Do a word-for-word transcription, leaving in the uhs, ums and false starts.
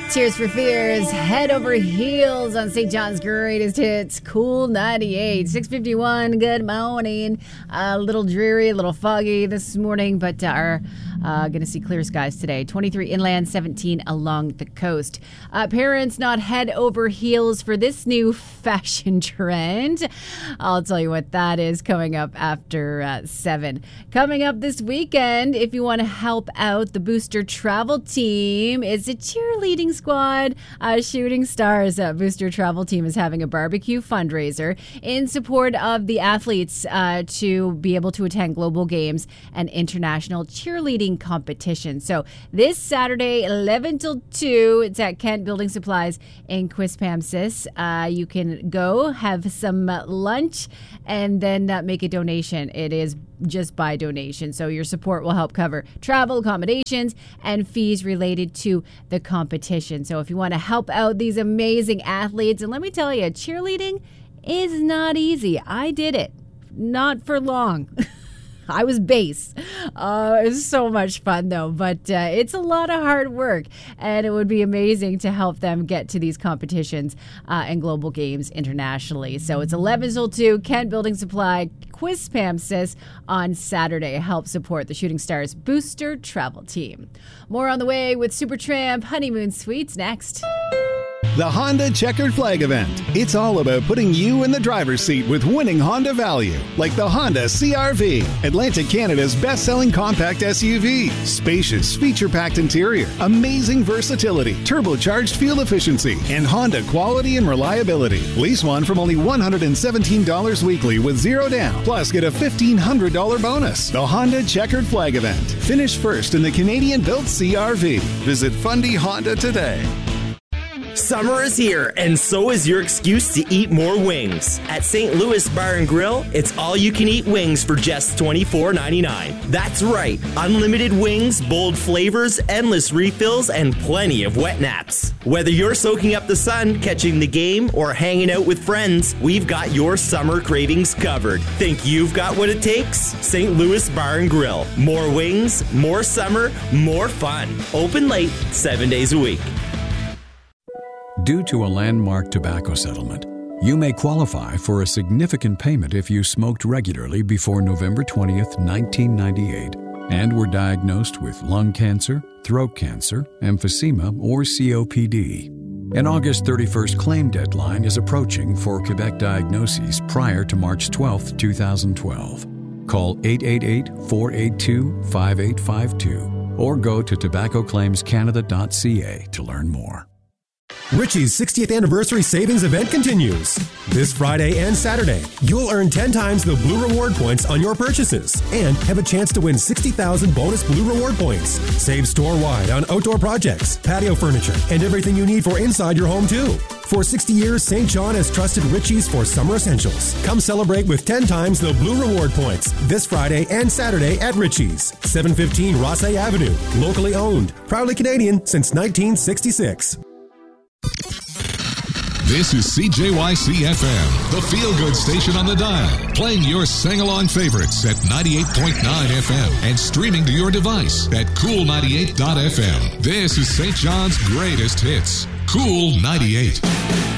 Tears for Fears, Head Over Heels on Saint John's Greatest Hits, Cool ninety-eight, six fifty-one, good morning. A little dreary, a little foggy this morning, but are uh, going to see clear skies today. twenty-three inland, seventeen along the coast. Uh, parents not head over heels for this new fashion trend. I'll tell you what that is coming up after uh, seven. Coming up this weekend, if you want to help out the Booster Travel Team, it's a cheerleading squad. Uh, Shooting Stars uh, Booster Travel Team is having a barbecue fundraiser in support of the athletes uh, to be able to attend global games and international cheerleading competitions. So this Saturday, eleven till two, it's at Kent Building Supplies in Quispamsis. Uh, you can go have some uh, lunch and then uh, make a donation. It is just by donation. So your support will help cover travel, accommodations, and fees related to the competition. So if you want to help out these amazing athletes, and let me tell you, cheerleading is not easy. I did it. Not for long. I was base. Uh, it was so much fun, though. But uh, it's a lot of hard work. And it would be amazing to help them get to these competitions uh, and global games internationally. So it's eleven till two, Kent Building Supply, Quispamsis on Saturday. Help support the Shooting Stars Booster Travel Team. More on the way with Supertramp Honeymoon Suites next. The Honda Checkered Flag event. It's all about putting you in the driver's seat with winning Honda value, like the Honda C R V, Atlantic Canada's best-selling compact S U V. Spacious, feature-packed interior, amazing versatility, turbocharged fuel efficiency, and Honda quality and reliability. Lease one from only one hundred seventeen dollars weekly with zero down. Plus, get a fifteen hundred dollars bonus. The Honda Checkered Flag event. Finish first in the Canadian-built C R V. Visit Fundy Honda today. Summer is here, and so is your excuse to eat more wings. At Saint Louis Bar and Grill, it's all-you-can-eat wings for just twenty-four ninety-nine. That's right, unlimited wings, bold flavors, endless refills, and plenty of wet naps. Whether you're soaking up the sun, catching the game, or hanging out with friends, we've got your summer cravings covered. Think you've got what it takes? Saint Louis Bar and Grill. More wings, more summer, more fun. Open late, seven days a week. Due to a landmark tobacco settlement, you may qualify for a significant payment if you smoked regularly before November twentieth, nineteen ninety-eight, and were diagnosed with lung cancer, throat cancer, emphysema, or C O P D. An August thirty-first claim deadline is approaching for Quebec diagnoses prior to March twelfth, twenty twelve. Call eight eight eight, four eight two, five eight five two or go to tobacco claims canada dot c a to learn more. Ritchie's sixtieth anniversary savings event continues. This Friday and Saturday, you'll earn ten times the Blue Reward points on your purchases and have a chance to win sixty thousand bonus Blue Reward points. Save store-wide on outdoor projects, patio furniture, and everything you need for inside your home, too. For sixty years, Saint John has trusted Ritchie's for summer essentials. Come celebrate with ten times the Blue Reward points this Friday and Saturday at Ritchie's, seven fifteen Rossay Avenue. Locally owned, proudly Canadian since nineteen sixty-six. This is C J Y C F M, the feel-good station on the dial, playing your sing-along favorites at ninety-eight point nine F M and streaming to your device at cool ninety-eight dot f m. This is Saint John's greatest hits, Cool ninety-eight.